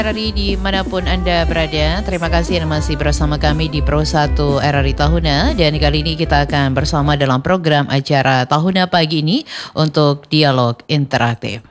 RRI dimanapun Anda berada, terima kasih Anda masih bersama kami di Pro 1 RRI Tahuna, dan kali ini kita akan bersama dalam program acara Tahuna pagi ini untuk dialog interaktif.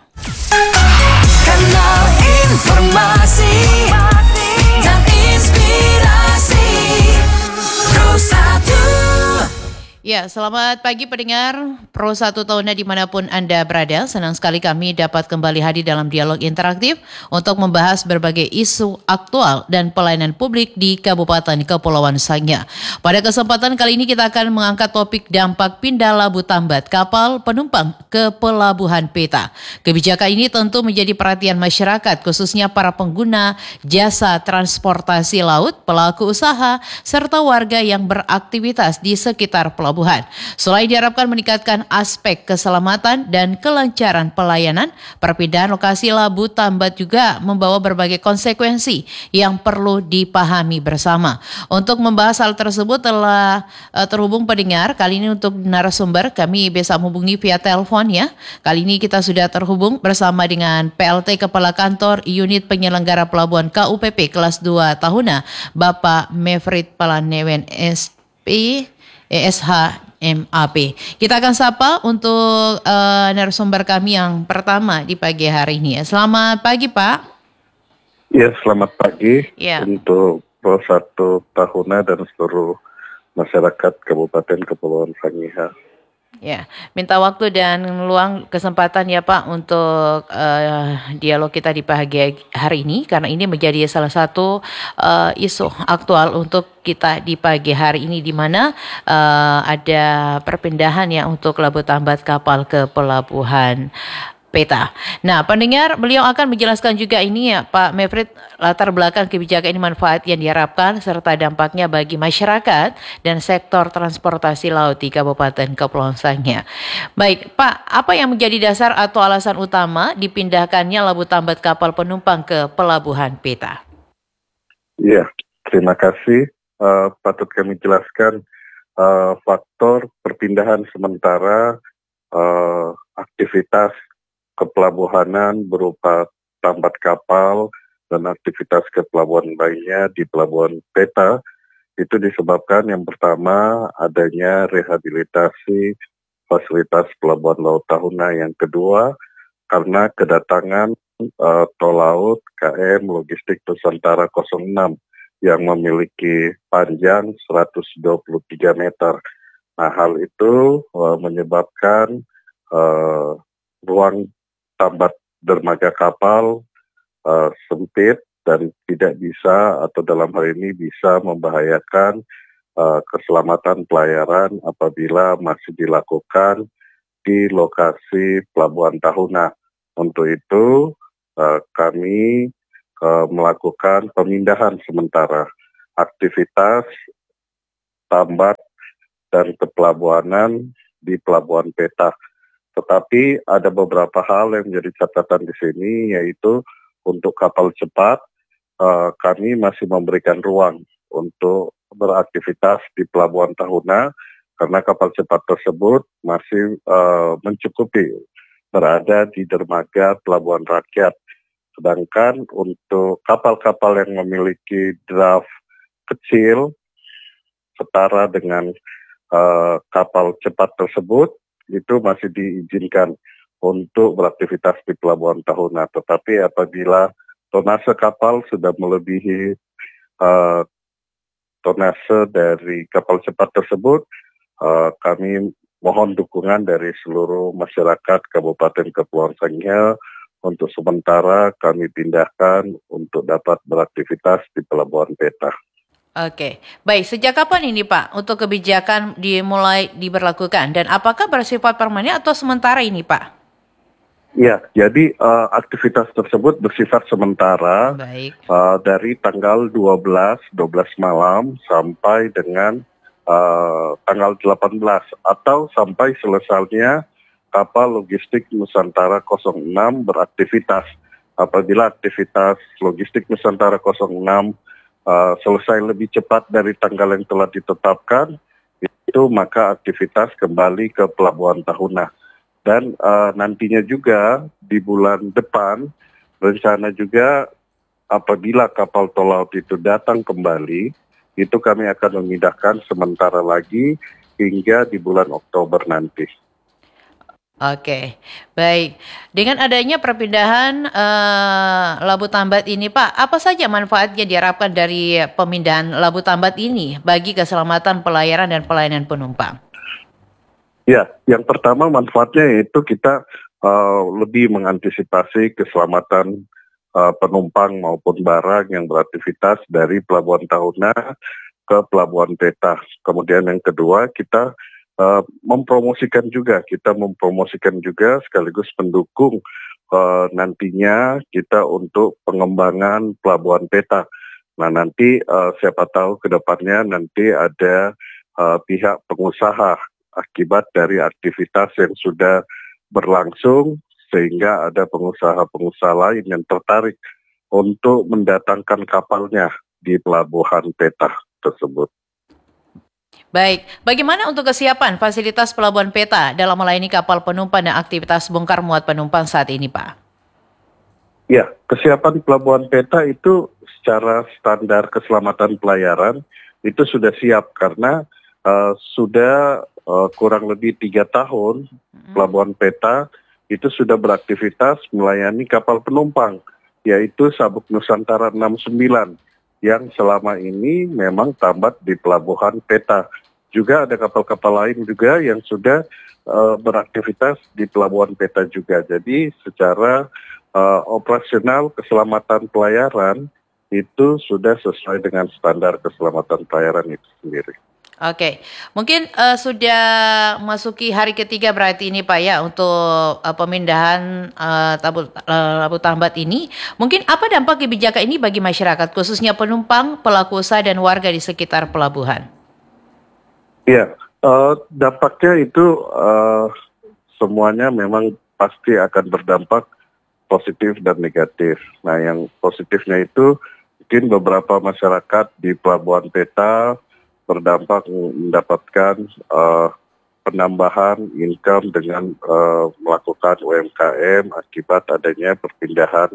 Kanal informasi dan inspirasi Pro 1. Ya, selamat pagi pendengar Pro 1 Tahuna dimanapun Anda berada. Senang sekali kami dapat kembali hadir dalam dialog interaktif untuk membahas berbagai isu aktual dan pelayanan publik di Kabupaten Kepulauan Sangihe. Pada kesempatan kali ini kita akan mengangkat topik dampak pindah labu tambat kapal penumpang ke Pelabuhan Peta. Kebijakan ini tentu menjadi perhatian masyarakat, khususnya para pengguna jasa transportasi laut, pelaku usaha, serta warga yang beraktivitas di sekitar pelabuhan. Selain diharapkan meningkatkan aspek keselamatan dan kelancaran pelayanan, perpindahan lokasi labu tambat juga membawa berbagai konsekuensi yang perlu dipahami bersama. Untuk membahas hal tersebut telah terhubung pendengar. Kali ini untuk narasumber kami bisa menghubungi via telepon ya. Kali ini kita sudah terhubung bersama dengan PLT Kepala Kantor Unit Penyelenggara Pelabuhan KUPP kelas 2 Tahuna, Bapak Mevrit Palanewen SP ESH MAP. Kita akan sapa untuk narasumber kami yang pertama di pagi hari ini. Selamat pagi, Pak. Ya, selamat pagi Ya. untuk Pro 1 Tahuna dan seluruh masyarakat Kabupaten Kepulauan Sangihe. Ya, minta waktu dan luang kesempatan ya Pak untuk dialog kita di pagi hari ini, karena ini menjadi salah satu isu aktual untuk kita di pagi hari ini, di mana ada perpindahan ya untuk labu tambat kapal ke Pelabuhan Peta. Nah, pendengar, beliau akan menjelaskan juga ini ya Pak Mevrit, latar belakang kebijakan ini, manfaat yang diharapkan serta dampaknya bagi masyarakat dan sektor transportasi laut di Kabupaten Kepulauan Sangihe. Baik, Pak, apa yang menjadi dasar atau alasan utama dipindahkannya labu tambat kapal penumpang ke Pelabuhan Peta? Ya, terima kasih. Patut kami jelaskan faktor perpindahan sementara aktivitas kepelabuhanan berupa tambat kapal dan aktivitas kepelabuhan lainnya di Pelabuhan Peta itu disebabkan yang pertama adanya rehabilitasi fasilitas Pelabuhan Laut Tahuna, yang kedua karena kedatangan tol laut KM Logistik Nusantara 06 yang memiliki panjang 123 meter. Nah, hal itu menyebabkan ruang tambat dermaga kapal sempit dan tidak bisa, atau dalam hal ini bisa membahayakan keselamatan pelayaran apabila masih dilakukan di lokasi Pelabuhan Tahuna. Untuk itu kami melakukan pemindahan sementara aktivitas tambat dan kepelabuhanan di Pelabuhan Peta. Tetapi ada beberapa hal yang menjadi catatan di sini, yaitu untuk kapal cepat kami masih memberikan ruang untuk beraktivitas di Pelabuhan Tahuna karena kapal cepat tersebut masih mencukupi berada di dermaga pelabuhan rakyat. Sedangkan untuk kapal-kapal yang memiliki draft kecil setara dengan kapal cepat tersebut itu masih diizinkan untuk beraktivitas di Pelabuhan Tahuna. Tetapi apabila tonase kapal sudah melebihi tonase dari kapal cepat tersebut, kami mohon dukungan dari seluruh masyarakat Kabupaten Kepulauan Sangihe untuk sementara kami pindahkan untuk dapat beraktivitas di Pelabuhan Peta. Oke, baik. Sejak kapan ini Pak untuk kebijakan dimulai diberlakukan, dan apakah bersifat permanen atau sementara ini Pak? Ya, jadi aktivitas tersebut bersifat sementara. Baik. Dari tanggal 12 malam sampai dengan tanggal 18 atau sampai selesainya kapal logistik Nusantara 06 beraktivitas. Apabila aktivitas logistik Nusantara 06 selesai lebih cepat dari tanggal yang telah ditetapkan, itu maka aktivitas kembali ke Pelabuhan Tahuna. Dan nantinya juga di bulan depan rencana juga apabila kapal tol laut itu datang kembali, itu kami akan memindahkan sementara lagi hingga di bulan Oktober nanti. Oke, baik. Dengan adanya perpindahan Labu Tambat ini, Pak, apa saja manfaatnya diharapkan dari pemindahan Labu Tambat ini bagi keselamatan pelayaran dan pelayanan penumpang? Ya, yang pertama manfaatnya itu kita lebih mengantisipasi keselamatan penumpang maupun barang yang beraktivitas dari Pelabuhan Tahuna ke Pelabuhan Peta. Kemudian yang kedua kita mempromosikan juga sekaligus mendukung nantinya kita untuk pengembangan Pelabuhan Peta. Nah nanti siapa tahu ke depannya nanti ada pihak pengusaha akibat dari aktivitas yang sudah berlangsung sehingga ada pengusaha-pengusaha lain yang tertarik untuk mendatangkan kapalnya di Pelabuhan Peta tersebut. Baik, bagaimana untuk kesiapan fasilitas Pelabuhan Peta dalam melayani kapal penumpang dan aktivitas bongkar muat penumpang saat ini, Pak? Ya, kesiapan Pelabuhan Peta itu secara standar keselamatan pelayaran itu sudah siap karena sudah kurang lebih 3 tahun Pelabuhan Peta itu sudah beraktivitas melayani kapal penumpang, yaitu Sabuk Nusantara 69 yang selama ini memang tambat di Pelabuhan Peta. Juga ada kapal-kapal lain juga yang sudah beraktivitas di Pelabuhan Peta juga. Jadi secara operasional keselamatan pelayaran itu sudah sesuai dengan standar keselamatan pelayaran itu sendiri. Oke, mungkin sudah masuki hari ketiga berarti ini Pak ya untuk pemindahan Labu Tambat ini. Mungkin apa dampak kebijakan ini bagi masyarakat khususnya penumpang, pelaku usaha dan warga di sekitar pelabuhan? Ya, dampaknya itu semuanya memang pasti akan berdampak positif dan negatif. Nah yang positifnya itu mungkin beberapa masyarakat di Pelabuhan Peta berdampak mendapatkan penambahan income dengan melakukan UMKM akibat adanya perpindahan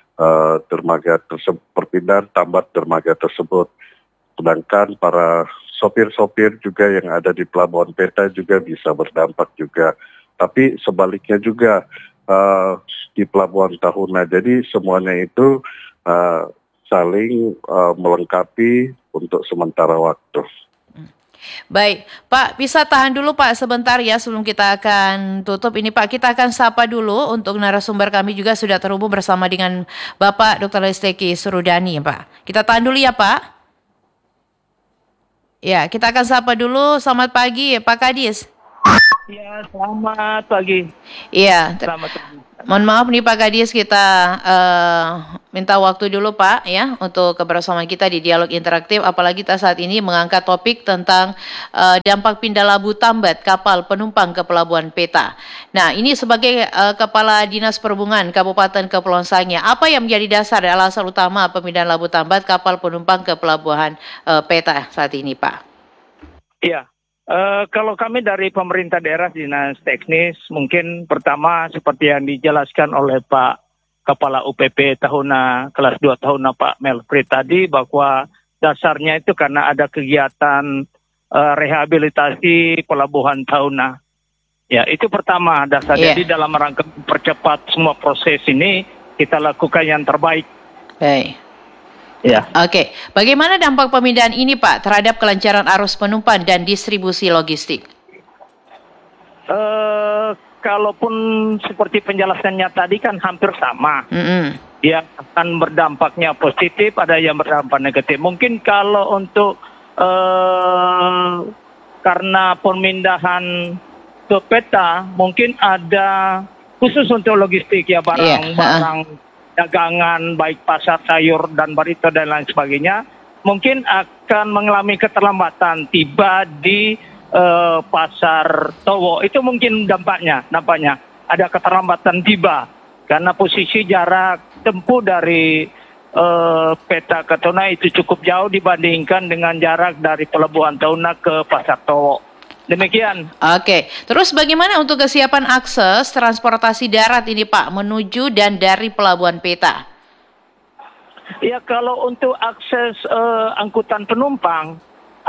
perpindahan tambat dermaga tersebut. Sedangkan para sopir-sopir juga yang ada di Pelabuhan Peta juga bisa berdampak juga. Tapi sebaliknya juga di Pelabuhan Tahuna. Jadi semuanya itu saling melengkapi untuk sementara waktu. Baik, Pak, bisa tahan dulu Pak sebentar ya sebelum kita akan tutup ini Pak. Kita akan sapa dulu untuk narasumber kami juga sudah terhubung bersama dengan Bapak Dr. Listeki Surudani Pak. Kita tahan dulu ya Pak. Ya, kita akan sapa dulu. Selamat pagi Pak Kadis. Ya, selamat pagi. Iya, Selamat pagi. mohon maaf nih Pak Kadis, kita minta waktu dulu Pak ya untuk kebersamaan kita di dialog interaktif. Apalagi kita saat ini mengangkat topik tentang dampak pindah Labu Tambat kapal penumpang ke Pelabuhan Peta. Nah ini sebagai Kepala Dinas Perhubungan Kabupaten Kepulauan Sangihe, apa yang menjadi dasar dan alasan utama pemindahan Labu Tambat kapal penumpang ke Pelabuhan Peta saat ini Pak? Iya. Kalau kami dari pemerintah daerah dinas teknis, mungkin pertama seperti yang dijelaskan oleh Pak Kepala UPP Tahuna kelas 2 Tahuna Pak Melfri tadi, bahwa dasarnya itu karena ada kegiatan rehabilitasi Pelabuhan Tahuna. Ya, itu pertama dasarnya. Jadi dalam rangka mempercepat semua proses ini, kita lakukan yang terbaik. Baik. Ya. Oke, bagaimana dampak pemindahan ini Pak terhadap kelancaran arus penumpang dan distribusi logistik? Kalaupun seperti penjelasannya tadi kan hampir sama. Yang akan berdampaknya positif, ada yang berdampak negatif. Mungkin kalau untuk karena pemindahan ke Peta, mungkin ada khusus untuk logistik ya, barang-barang dagangan, baik pasar sayur dan barito dan lain sebagainya, mungkin akan mengalami keterlambatan tiba di pasar Towo. Itu mungkin dampaknya ada keterlambatan tiba karena posisi jarak tempuh dari Peta ke Tahuna itu cukup jauh dibandingkan dengan jarak dari Pelabuhan Tahuna ke pasar Towo. Demikian. Oke, terus bagaimana untuk kesiapan akses transportasi darat ini Pak menuju dan dari Pelabuhan Peta? Ya kalau untuk akses angkutan penumpang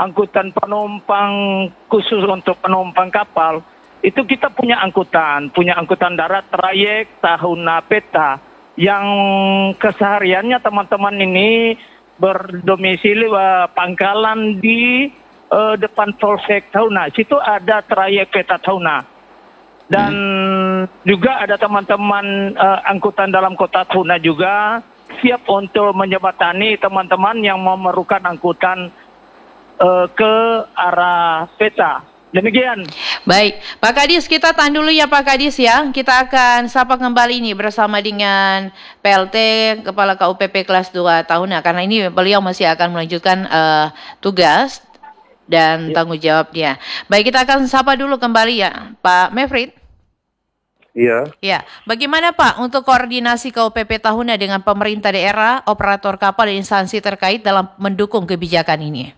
khusus untuk penumpang kapal, itu kita punya angkutan darat trayek Tahuna Peta yang kesehariannya teman-teman ini berdomisili pangkalan di depan Polsek Tahuna. Situ ada trayek Peta Tahuna. Dan juga ada teman-teman angkutan dalam kota Tahuna juga siap untuk menjembatani teman-teman yang memerlukan angkutan ke arah Peta. Demikian. Baik, Pak Kadis, kita tahan dulu ya Pak Kadis ya. Kita akan sapa kembali nih bersama dengan PLT Kepala KUPP kelas 2 Tahuna, karena ini beliau masih akan melanjutkan tugas dan tanggung jawabnya. Baik, kita akan sapa dulu kembali ya Pak Mevrid. Iya. Ya, bagaimana Pak untuk koordinasi KUPP Tahuna dengan pemerintah daerah, operator kapal dan instansi terkait dalam mendukung kebijakan ini?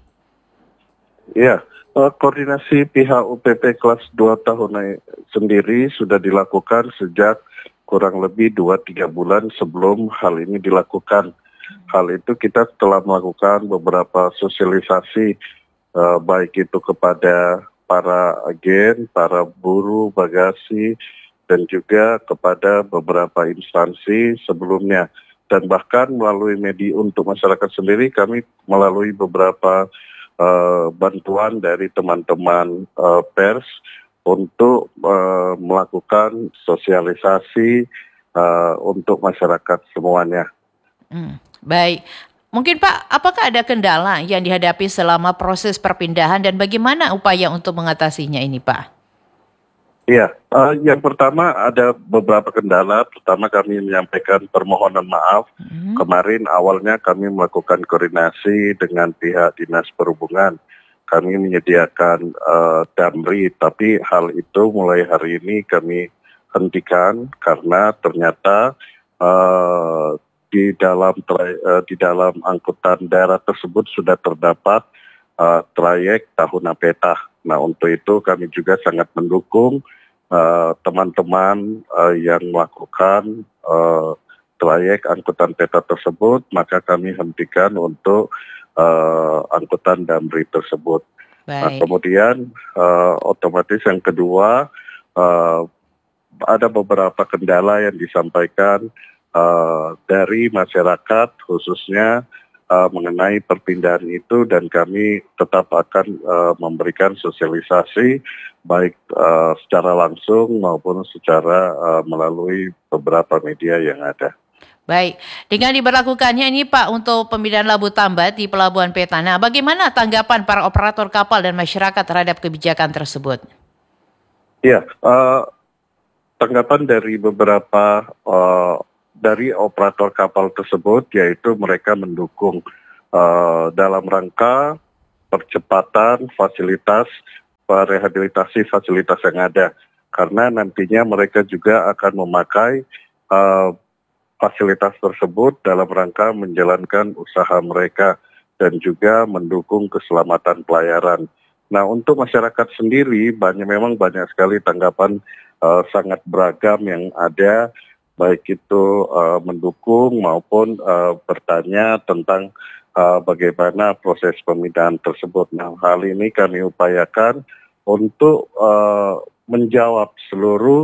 Iya, koordinasi pihak UPP kelas 2 Tahuna sendiri sudah dilakukan sejak kurang lebih 2-3 bulan sebelum hal ini dilakukan. Hal itu kita telah melakukan beberapa sosialisasi, baik itu kepada para agen, para buruh bagasi, dan juga kepada beberapa instansi sebelumnya. Dan bahkan melalui media untuk masyarakat sendiri, kami melalui beberapa bantuan dari teman-teman pers untuk melakukan sosialisasi untuk masyarakat semuanya. Baik. Mungkin Pak, apakah ada kendala yang dihadapi selama proses perpindahan dan bagaimana upaya untuk mengatasinya ini Pak? Iya, yang pertama ada beberapa kendala. Pertama kami menyampaikan permohonan maaf. Kemarin awalnya kami melakukan koordinasi dengan pihak Dinas Perhubungan. Kami menyediakan damri, tapi hal itu mulai hari ini kami hentikan karena ternyata di dalam angkutan daerah tersebut sudah terdapat trayek Tahuna Peta. Nah, untuk itu kami juga sangat mendukung teman-teman yang melakukan trayek angkutan peta tersebut, maka kami hentikan untuk angkutan damri tersebut. Nah, kemudian otomatis yang kedua, ada beberapa kendala yang disampaikan dari masyarakat khususnya mengenai perpindahan itu, dan kami tetap akan memberikan sosialisasi baik secara langsung maupun secara melalui beberapa media yang ada. Baik, dengan diberlakukannya ini Pak untuk pemindahan Labu Tambat di Pelabuhan Petana, bagaimana tanggapan para operator kapal dan masyarakat terhadap kebijakan tersebut? Ya, tanggapan dari beberapa dari operator kapal tersebut, yaitu mereka mendukung dalam rangka percepatan fasilitas rehabilitasi fasilitas yang ada, karena nantinya mereka juga akan memakai fasilitas tersebut dalam rangka menjalankan usaha mereka dan juga mendukung keselamatan pelayaran. Nah, untuk masyarakat sendiri memang banyak sekali tanggapan sangat beragam yang ada, baik itu mendukung maupun bertanya tentang bagaimana proses pemindahan tersebut. Nah, hal ini kami upayakan untuk menjawab seluruh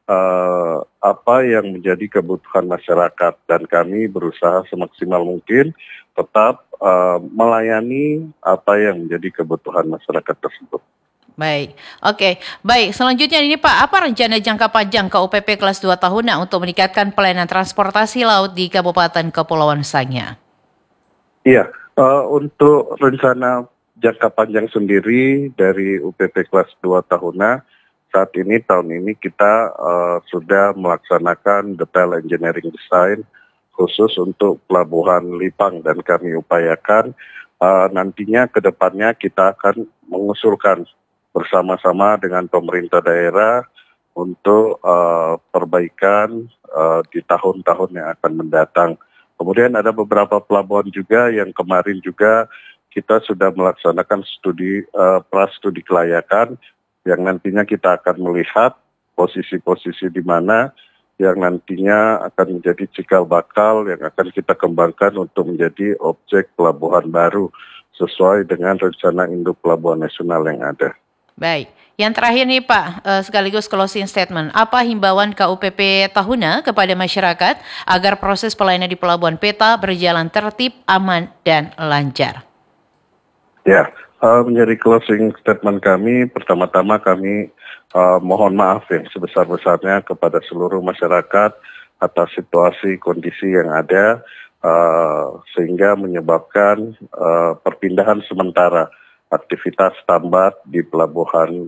apa yang menjadi kebutuhan masyarakat, dan kami berusaha semaksimal mungkin tetap melayani apa yang menjadi kebutuhan masyarakat tersebut. Baik, oke. Baik, selanjutnya ini Pak, apa rencana jangka panjang KUPP kelas 2 Tahuna untuk meningkatkan pelayanan transportasi laut di Kabupaten Kepulauan Sangya? Iya, untuk rencana jangka panjang sendiri dari UPP kelas 2 Tahuna, saat ini tahun ini kita sudah melaksanakan detail engineering design khusus untuk Pelabuhan Lipang, dan kami upayakan nantinya ke depannya kita akan mengusulkan bersama-sama dengan pemerintah daerah untuk perbaikan di tahun-tahun yang akan mendatang. Kemudian ada beberapa pelabuhan juga yang kemarin juga kita sudah melaksanakan studi kelayakan, yang nantinya kita akan melihat posisi-posisi di mana yang nantinya akan menjadi cikal bakal yang akan kita kembangkan untuk menjadi objek pelabuhan baru sesuai dengan rencana induk pelabuhan nasional yang ada. Baik, yang terakhir nih Pak, sekaligus closing statement. Apa himbauan KUPP Tahuna kepada masyarakat agar proses pelayanan di Pelabuhan Peta berjalan tertib, aman, dan lancar? Ya, menjadi closing statement kami, pertama-tama kami mohon maaf yang sebesar-besarnya kepada seluruh masyarakat atas situasi kondisi yang ada, sehingga menyebabkan perpindahan sementara aktivitas tambat di Pelabuhan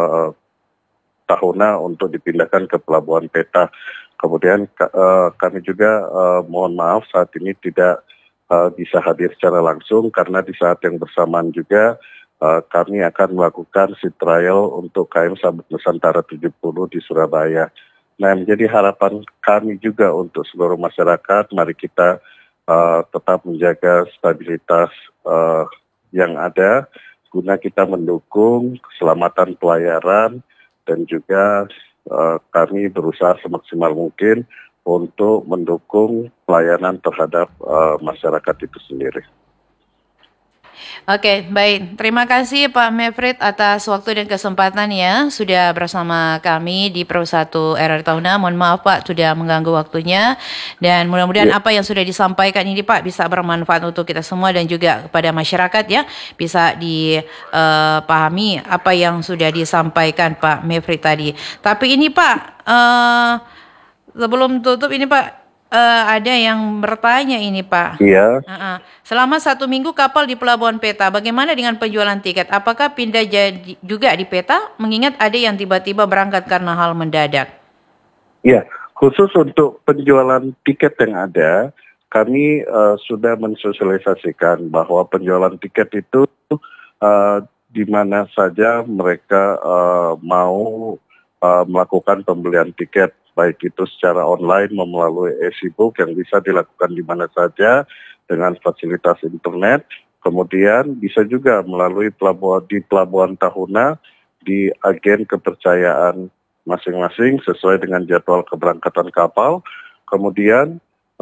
Tahuna untuk dipindahkan ke Pelabuhan Peta. Kemudian kami juga mohon maaf saat ini tidak bisa hadir secara langsung karena di saat yang bersamaan juga kami akan melakukan sea trial untuk KM Sabuk Nusantara 70 di Surabaya. Nah, menjadi harapan kami juga untuk seluruh masyarakat, mari kita tetap menjaga stabilitas yang ada guna kita mendukung keselamatan pelayaran dan juga kami berusaha semaksimal mungkin untuk mendukung pelayanan terhadap masyarakat itu sendiri. Oke, baik. Terima kasih Pak Mevrid atas waktu dan kesempatan ya sudah bersama kami di Pro 1 RRI Tahuna. Mohon maaf Pak sudah mengganggu waktunya dan mudah-mudahan apa yang sudah disampaikan ini Pak bisa bermanfaat untuk kita semua dan juga kepada masyarakat ya. Bisa dipahami apa yang sudah disampaikan Pak Mevrid tadi. Tapi ini Pak, sebelum tutup ini Pak, ada yang bertanya ini Pak. Iya. Selama 1 minggu kapal di Pelabuhan Peta, bagaimana dengan penjualan tiket? Apakah pindah jadi juga di Peta? Mengingat ada yang tiba-tiba berangkat karena hal mendadak. Iya, khusus untuk penjualan tiket yang ada, kami sudah mensosialisasikan bahwa penjualan tiket itu di mana saja mereka mau melakukan pembelian tiket, baik itu secara online melalui e-book yang bisa dilakukan di mana saja dengan fasilitas internet, kemudian bisa juga melalui Pelabuhan Tahuna di agen kepercayaan masing-masing sesuai dengan jadwal keberangkatan kapal, kemudian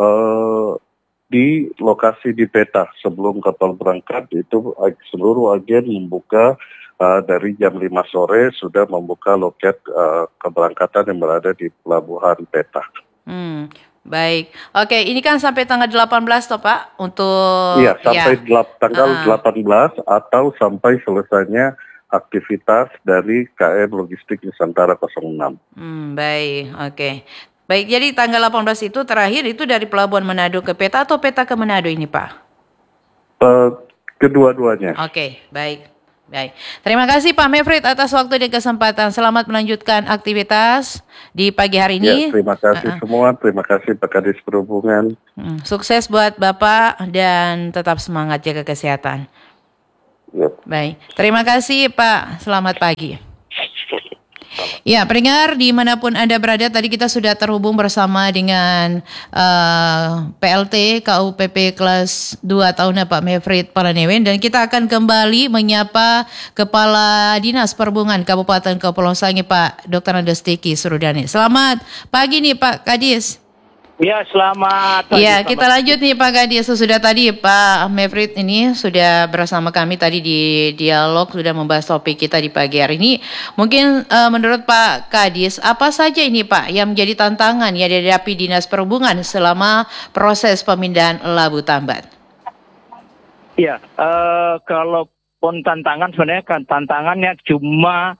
di lokasi di Peta sebelum kapal berangkat itu seluruh agen membuka dari jam 5 sore sudah membuka loket keberangkatan yang berada di Pelabuhan Peta. Baik. Oke, ini kan sampai tanggal 18 toh Pak untuk sampai tanggal 18 atau sampai selesainya aktivitas dari KM Logistik Nusantara 06. Baik, oke. Baik, jadi tanggal 18 itu terakhir itu dari Pelabuhan Manado ke Peta atau Peta ke Manado ini Pak? Kedua-duanya. Oke, baik. Baik, terima kasih Pak Mevrid atas waktu dan kesempatan. Selamat melanjutkan aktivitas di pagi hari ini. Ya, terima kasih semua. Terima kasih Pak Kadis Perhubungan. Sukses buat Bapak dan tetap semangat jaga kesehatan. Yep. Baik, terima kasih Pak. Selamat pagi. Ya, pendengar dimanapun Anda berada, tadi kita sudah terhubung bersama dengan PLT KUPP kelas 2 Tahuna Pak Mevrid Palanewen dan kita akan kembali menyapa Kepala Dinas Perhubungan Kabupaten Kepulauan Sangihe Pak Dr. Andes Tiki Surudani. Selamat pagi nih Pak Kadis. Ya, selamat pagi. Ya, kita lanjut nih Pak Kadis. Sudah tadi Pak Mevrid ini sudah bersama kami tadi di dialog, sudah membahas topik kita di pagi hari ini. Mungkin menurut Pak Kadis, apa saja ini Pak yang menjadi tantangan yang dihadapi Dinas Perhubungan selama proses pemindahan Labu Tambat? Ya, kalaupun tantangan sebenarnya kan tantangannya cuma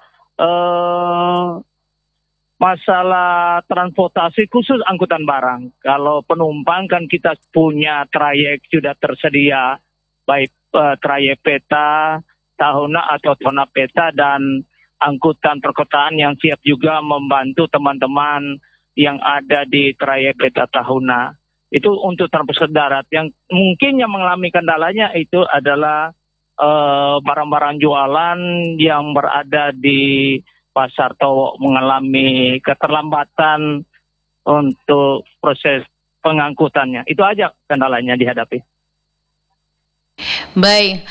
masalah transportasi khusus angkutan barang. Kalau penumpang kan kita punya trayek sudah tersedia, baik trayek Peta, Tahuna atau Tahuna Peta dan angkutan perkotaan yang siap juga membantu teman-teman yang ada di trayek Peta Tahuna. Itu untuk transportasi darat. Yang mungkin yang mengalami kendalanya itu adalah barang-barang jualan yang berada di Pasar Towo mengalami keterlambatan untuk proses pengangkutannya. Itu aja kendalanya dihadapi. Baik,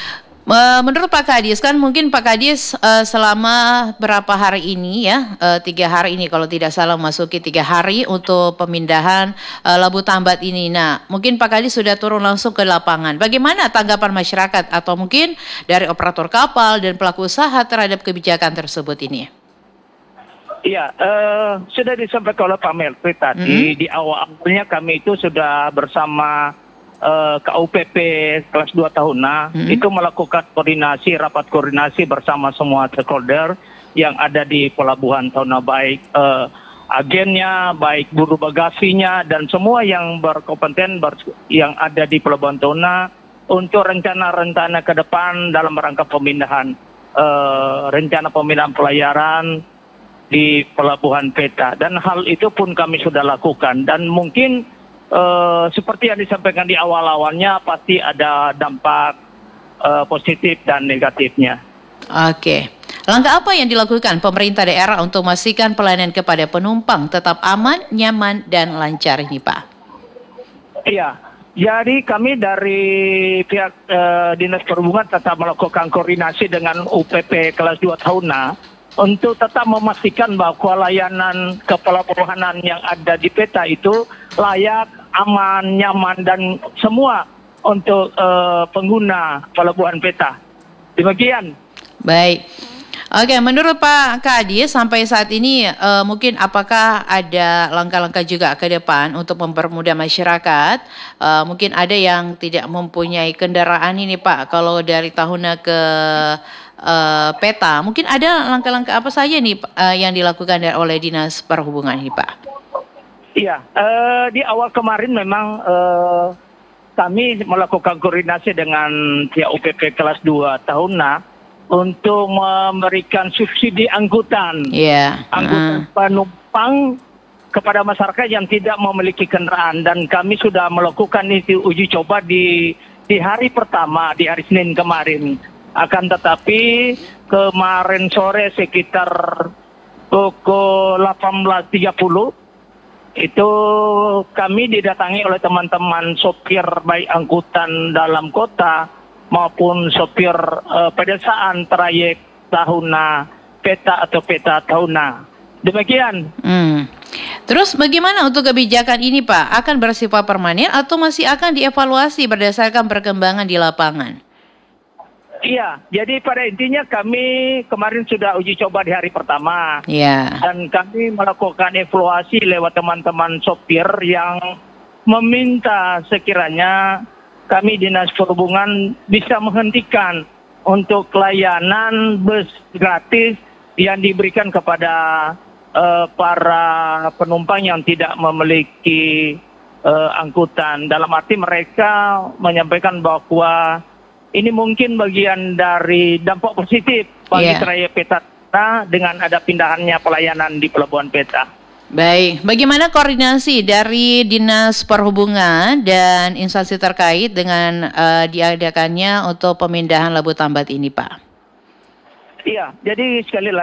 Menurut Pak Kadis kan mungkin Pak Kadis selama berapa hari ini ya 3 hari ini kalau tidak salah memasuki 3 hari untuk pemindahan Labu Tambat ini. Nah mungkin Pak Kadis sudah turun langsung ke lapangan. Bagaimana tanggapan masyarakat atau mungkin dari operator kapal dan pelaku usaha terhadap kebijakan tersebut ini? Iya, sudah disampaikan oleh Pak Melfri tadi. Di awalnya kami itu sudah bersama KUPP kelas 2 tahunan itu melakukan rapat koordinasi bersama semua stakeholder yang ada di pelabuhan Tahuna, baik agennya, baik buruh bagasinya, dan semua yang berkompeten yang ada di pelabuhan Tahuna untuk rencana-rencana ke depan dalam rangka pemindahan rencana pemindahan pelayaran di pelabuhan PETA, dan hal itu pun kami sudah lakukan, dan mungkin seperti yang disampaikan di awal-awalnya pasti ada dampak positif dan negatifnya. Oke. Langkah apa yang dilakukan pemerintah daerah untuk memastikan pelayanan kepada penumpang tetap aman, nyaman, dan lancar ini, Pak? Iya, jadi kami dari pihak Dinas Perhubungan tetap melakukan koordinasi dengan UPP kelas 2 Tahuna untuk tetap memastikan bahwa layanan kepelabuhanan yang ada di PETA itu layak, aman, nyaman, dan semua untuk pengguna pelabuhan PETA. Demikian. Baik. Oke, menurut Pak Kadis sampai saat ini mungkin apakah ada langkah-langkah juga ke depan untuk mempermudah masyarakat? Mungkin ada yang tidak mempunyai kendaraan ini Pak, kalau dari Tahuna ke PETA, mungkin ada langkah-langkah apa saja nih yang dilakukan oleh Dinas Perhubungan ini Pak? Iya, di awal kemarin memang kami melakukan koordinasi dengan pihak UPP kelas 2 Tahuna untuk memberikan subsidi angkutan, angkutan penumpang kepada masyarakat yang tidak memiliki kendaraan, dan kami sudah melakukan itu uji coba di hari pertama, di hari Senin kemarin. Akan tetapi kemarin sore sekitar pukul 18.30 itu kami didatangi oleh teman-teman sopir baik angkutan dalam kota maupun sopir pedesaan trayek Tahuna PETA atau PETA Tahuna. Demikian. Terus bagaimana untuk kebijakan ini Pak? Akan bersifat permanen atau masih akan dievaluasi berdasarkan perkembangan di lapangan? Iya, jadi pada intinya kami kemarin sudah uji coba di hari pertama. Dan kami melakukan evaluasi lewat teman-teman sopir yang meminta sekiranya kami Dinas Perhubungan bisa menghentikan untuk layanan bus gratis yang diberikan kepada para penumpang yang tidak memiliki angkutan. Dalam arti mereka menyampaikan bahwa ini mungkin bagian dari dampak positif bagi trayek PETA dengan ada pindahannya pelayanan di pelabuhan PETA. Baik, bagaimana koordinasi dari Dinas Perhubungan dan instansi terkait dengan diadakannya untuk pemindahan Labu Tambat ini, Pak? Iya, jadi sekali lagi